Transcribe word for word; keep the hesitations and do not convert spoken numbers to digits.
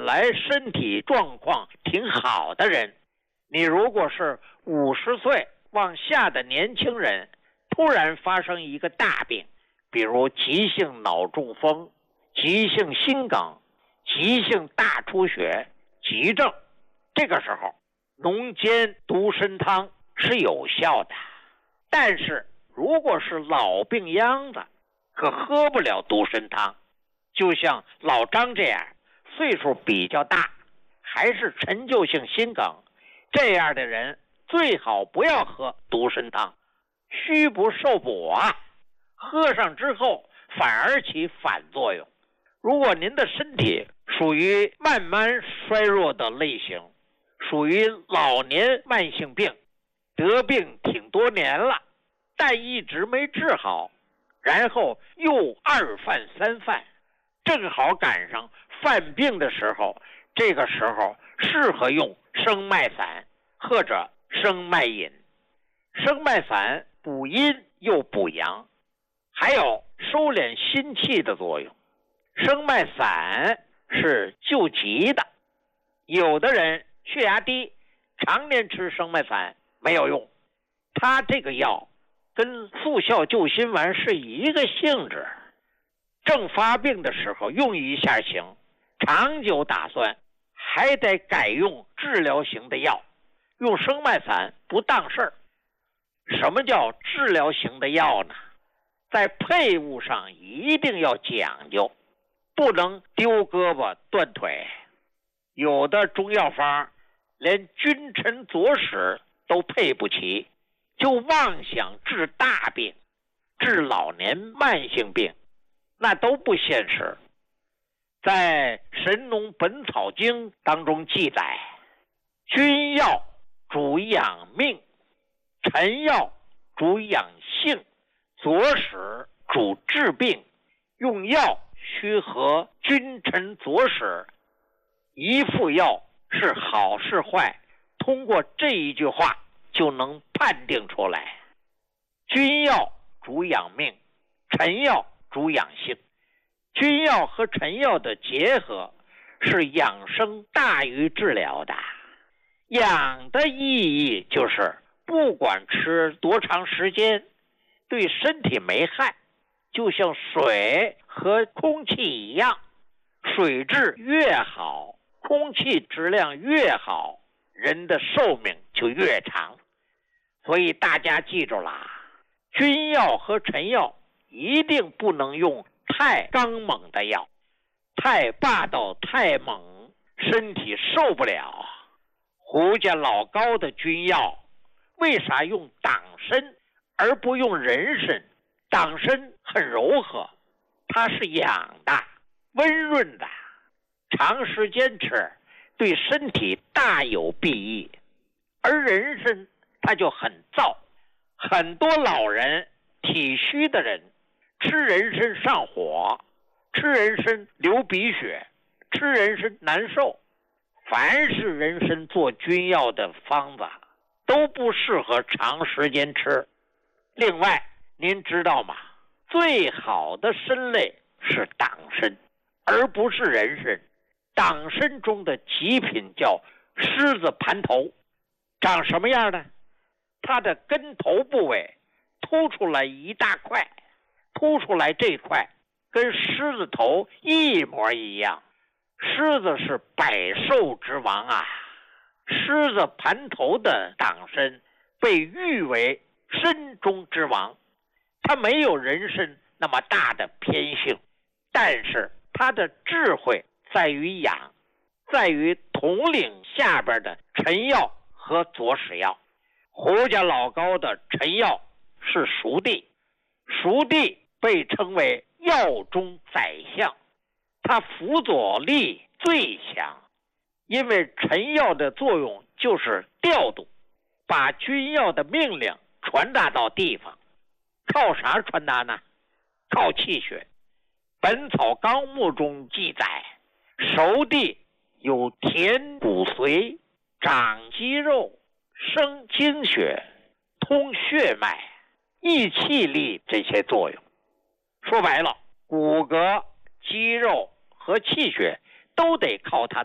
本来身体状况挺好的人，你如果是五十岁往下的年轻人，突然发生一个大病，比如急性脑中风、急性心梗、急性大出血、急症，这个时候浓煎独参汤是有效的。但是如果是老病秧子，可喝不了独参汤。就像老张这样岁数比较大，还是陈旧性心梗，这样的人最好不要喝独参汤，虚不受补啊，喝上之后反而起反作用。如果您的身体属于慢慢衰弱的类型，属于老年慢性病，得病挺多年了，但一直没治好，然后又二犯三犯，正好赶上犯病的时候，这个时候适合用生脉散或者生脉饮。生脉散补阴又补阳，还有收敛心气的作用。生脉散是救急的，有的人血压低，常年吃生脉散没有用，它这个药跟速效救心丸是一个性质，正发病的时候用一下行，长久打算还得改用治疗型的药，用生脉散不当事儿。什么叫治疗型的药呢？在配伍上一定要讲究，不能丢胳膊断腿。有的中药方连君臣佐使都配不齐，就妄想治大病，治老年慢性病，那都不现实。在《神农本草经》当中记载，君药主养命，臣药主养性，佐使主治病。用药须合君臣佐使，一副药是好是坏，通过这一句话就能判定出来。君药主养命，臣药主养性。君药和臣药的结合是养生大于治疗的。养的意义就是不管吃多长时间，对身体没害，就像水和空气一样，水质越好，空气质量越好，人的寿命就越长。所以大家记住啦，君药和臣药一定不能用太刚猛的药，太霸道太猛，身体受不了。胡家老高的君药为啥用党参而不用人参？党参很柔和，它是养的温润的，长时间吃对身体大有裨益。而人参它就很燥，很多老人体虚的人吃人参上火，吃人参流鼻血，吃人参难受。凡是人参做君药的方子都不适合长时间吃。另外您知道吗？最好的参类是党参，而不是人参。党参中的极品叫狮子盘头，长什么样呢？它的根头部位凸出来一大块，凸出来这块跟狮子头一模一样。狮子是百兽之王啊，狮子盘头的党参被誉为参中之王。它没有人参那么大的偏性，但是它的智慧在于养，在于统领下边的臣药和佐使药。胡家老高的臣药是熟地，熟地被称为药中宰相，它辅佐力最强，因为臣药的作用就是调度，把君药的命令传达到地方。靠啥传达呢？靠气血。本草纲目中记载，熟地有填骨髓、长肌肉、生精血、通血脉、益气力这些作用。说白了，骨骼、肌肉和气血都得靠它